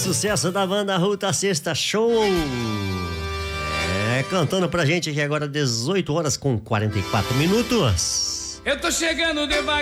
Sucesso da banda Ruta Sexta Show. Cantando pra gente aqui agora 18 horas com 44 minutos. Eu tô chegando devagar.